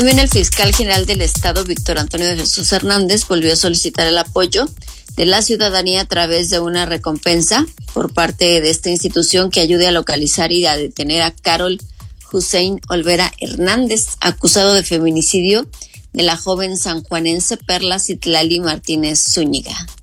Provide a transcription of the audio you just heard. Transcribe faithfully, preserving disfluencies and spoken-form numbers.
También el fiscal general del Estado, Víctor Antonio de Jesús Hernández, volvió a solicitar el apoyo de la ciudadanía a través de una recompensa por parte de esta institución que ayude a localizar y a detener a Carol Hussein Olvera Hernández, acusado de feminicidio de la joven sanjuanense Perla Citlali Martínez Zúñiga.